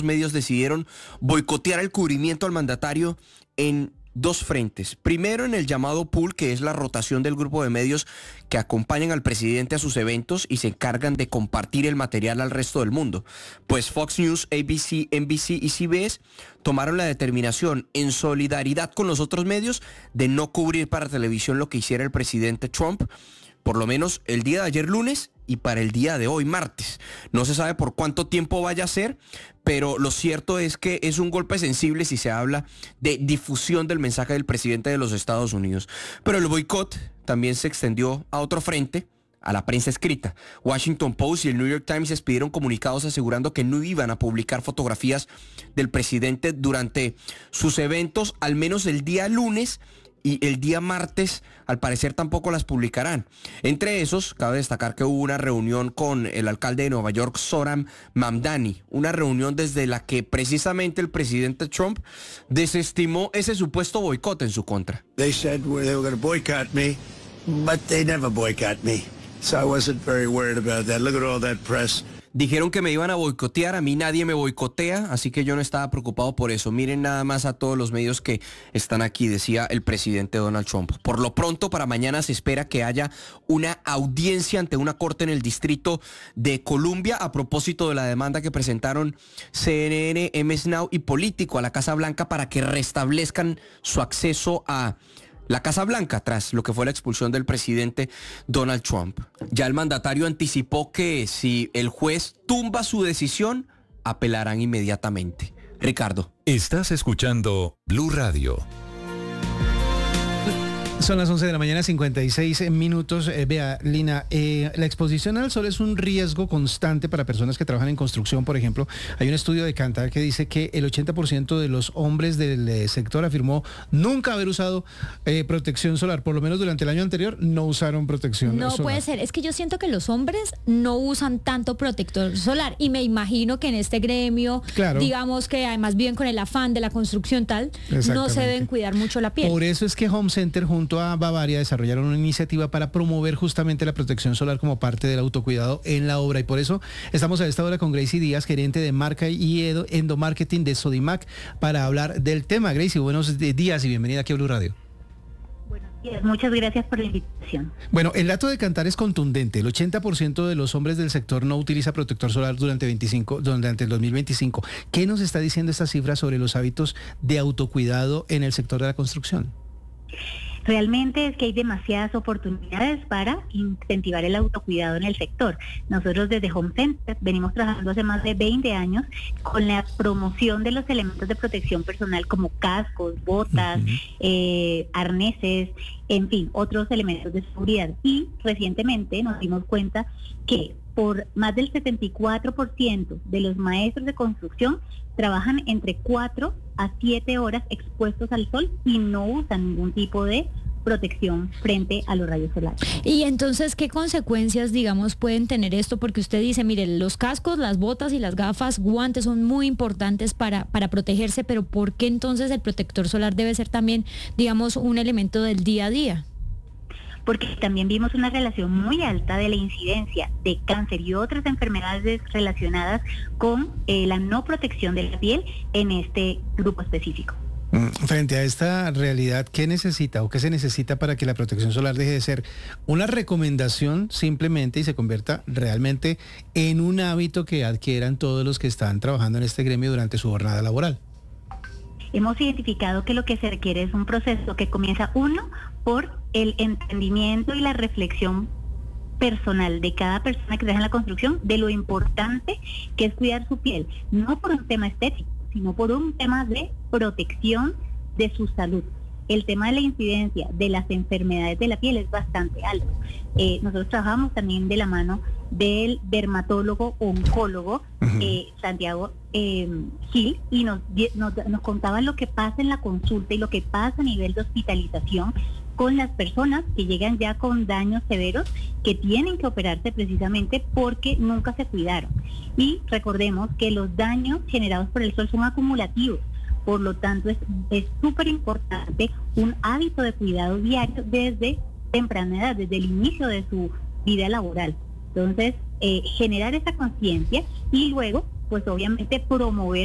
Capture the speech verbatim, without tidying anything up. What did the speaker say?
medios decidieron boicotear el cubrimiento al mandatario en dos frentes. Primero, en el llamado pool, que es la rotación del grupo de medios que acompañan al presidente a sus eventos y se encargan de compartir el material al resto del mundo. Pues Fox News, A B C, N B C y C B S tomaron la determinación, en solidaridad con los otros medios, de no cubrir para televisión lo que hiciera el presidente Trump, por lo menos el día de ayer lunes y para el día de hoy martes. No se sabe por cuánto tiempo vaya a ser, pero lo cierto es que es un golpe sensible si se habla de difusión del mensaje del presidente de los Estados Unidos. Pero el boicot también se extendió a otro frente, a la prensa escrita. Washington Post y el New York Times expidieron comunicados asegurando que no iban a publicar fotografías del presidente durante sus eventos, al menos el día lunes, y el día martes, al parecer, tampoco las publicarán. Entre esos, cabe destacar que hubo una reunión con el alcalde de Nueva York, Zohran Mamdani, una reunión desde la que precisamente el presidente Trump desestimó ese supuesto boicot en su contra. They said they were going to boycott me, but they never boycott me. So I wasn't very worried about that. Look at all that press. Dijeron que me iban a boicotear, a mí nadie me boicotea, así que yo no estaba preocupado por eso. Miren nada más a todos los medios que están aquí, decía el presidente Donald Trump. Por lo pronto, para mañana se espera que haya una audiencia ante una corte en el Distrito de Columbia a propósito de la demanda que presentaron C N N, M S Now y Político a la Casa Blanca para que restablezcan su acceso a la Casa Blanca tras lo que fue la expulsión del presidente Donald Trump. Ya el mandatario anticipó que si el juez tumba su decisión, apelarán inmediatamente. Ricardo. Estás escuchando Blue Radio. Son las once de la mañana, cincuenta y seis minutos. Eh, vea, Lina, eh, la exposición al sol es un riesgo constante para personas que trabajan en construcción, por ejemplo. Hay un estudio de Kantar que dice que el ochenta por ciento de los hombres del eh, sector afirmó nunca haber usado eh, protección solar. Por lo menos durante el año anterior no usaron protección no solar. No puede ser. Es que yo siento que los hombres no usan tanto protector solar. Y me imagino que en este gremio, claro, digamos que además viven con el afán de la construcción tal, no se deben cuidar mucho la piel. Por eso es que Home Center junto a Bavaria desarrollaron una iniciativa para promover justamente la protección solar como parte del autocuidado en la obra, y por eso estamos a esta hora con Gracie Díaz, gerente de marca y endomarketing de Sodimac, para hablar del tema. Gracie, buenos días y bienvenida aquí a Blue Radio. Buenos días, muchas gracias por la invitación. Bueno, el dato de Kantar es contundente. El ochenta por ciento de los hombres del sector no utiliza protector solar durante, veinticinco, durante el dos mil veinticinco. ¿Qué nos está diciendo esta cifra sobre los hábitos de autocuidado en el sector de la construcción? Realmente es que hay demasiadas oportunidades para incentivar el autocuidado en el sector. Nosotros desde Home Center venimos trabajando hace más de veinte años con la promoción de los elementos de protección personal como cascos, botas, uh-huh. eh, arneses, en fin, otros elementos de seguridad. Y recientemente nos dimos cuenta que por más del setenta y cuatro por ciento de los maestros de construcción trabajan entre cuatro a siete horas expuestos al sol y no usan ningún tipo de protección frente a los rayos solares. Y entonces, ¿qué consecuencias, digamos, pueden tener esto? Porque usted dice, mire, los cascos, las botas y las gafas, guantes son muy importantes para, para protegerse, pero ¿por qué entonces el protector solar debe ser también, digamos, un elemento del día a día? Porque también vimos una relación muy alta de la incidencia de cáncer y otras enfermedades relacionadas con eh, la no protección de la piel en este grupo específico. Frente a esta realidad, ¿qué necesita o qué se necesita para que la protección solar deje de ser una recomendación simplemente y se convierta realmente en un hábito que adquieran todos los que están trabajando en este gremio durante su jornada laboral? Hemos identificado que lo que se requiere es un proceso que comienza, uno, por el entendimiento y la reflexión personal de cada persona que trabaja en la construcción de lo importante que es cuidar su piel, no por un tema estético, sino por un tema de protección de su salud. El tema de la incidencia de las enfermedades de la piel es bastante alto. Eh, nosotros trabajamos también de la mano del dermatólogo oncólogo uh-huh. eh, Santiago eh, Gil, y nos, nos, nos contaba lo que pasa en la consulta y lo que pasa a nivel de hospitalización con las personas que llegan ya con daños severos que tienen que operarse precisamente porque nunca se cuidaron. Y recordemos que los daños generados por el sol son acumulativos. Por lo tanto, es súper importante un hábito de cuidado diario desde temprana edad, desde el inicio de su vida laboral. Entonces, eh, generar esa conciencia y luego, pues obviamente promover